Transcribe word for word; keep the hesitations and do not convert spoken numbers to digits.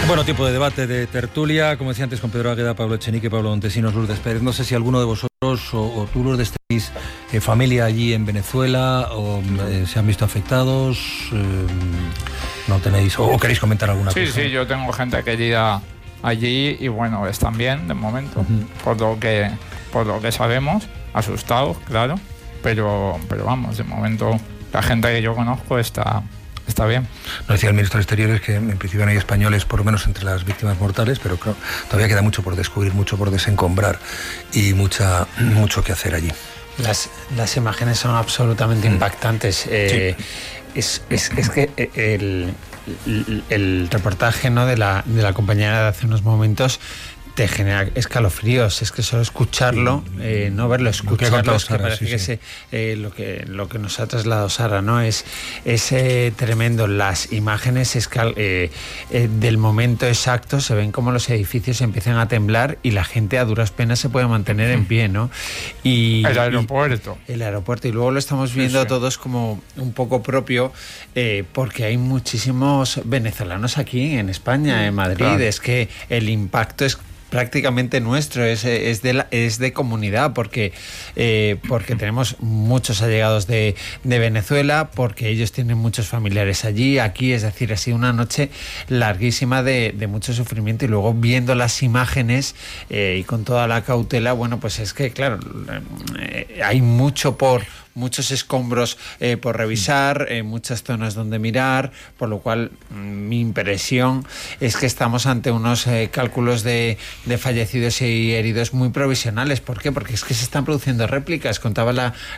Bueno, tiempo de debate, de tertulia, como decía antes, con Pedro Águeda, Pablo Echenique, Pablo Montesinos, Lourdes Pérez. No sé si alguno de vosotros o, o tú, Lourdes, tenéis eh, familia allí en Venezuela o eh, se han visto afectados, eh, no tenéis, o, o queréis comentar alguna sí, cosa. Sí, sí, yo tengo gente querida allí y bueno, están bien de momento, uh-huh. por lo que por lo que sabemos, asustados, claro, pero, pero vamos, de momento la gente que yo conozco está... Está bien. Nos decía el ministro de Exteriores que en principio no hay españoles, por lo menos entre las víctimas mortales, pero claro, todavía queda mucho por descubrir, mucho por desencombrar y mucha, mucho que hacer allí. Las, las imágenes son absolutamente mm. impactantes. Eh, sí. es, es, es que el, el, el reportaje, ¿no?, de la, de la compañera de hace unos momentos te genera escalofríos. Es que solo escucharlo, eh, no verlo, escucharlo, es que Sara, parece sí, que sí. Se, eh, lo que lo que nos ha trasladado Sara, ¿no? Es, es eh, tremendo. Las imágenes escal, eh, eh, del momento exacto se ven como los edificios empiezan a temblar y la gente a duras penas se puede mantener en pie, ¿no? Y el aeropuerto. Y, el aeropuerto. Y luego lo estamos viendo sí, sí. todos como un poco propio, eh, porque hay muchísimos venezolanos aquí en España, sí, en Madrid. Claro. Es que el impacto es prácticamente nuestro, es, es, de, la, es de comunidad, porque, eh, porque tenemos muchos allegados de, de Venezuela, porque ellos tienen muchos familiares allí, aquí, es decir, ha sido una noche larguísima de, de mucho sufrimiento y luego viendo las imágenes eh, y con toda la cautela, bueno, pues es que, claro, eh, hay mucho por... muchos escombros eh, por revisar, eh, muchas zonas donde mirar, por lo cual mi impresión es que estamos ante unos eh, cálculos de, de fallecidos y heridos muy provisionales. ¿Por qué? Porque es que se están produciendo réplicas. Contaba la,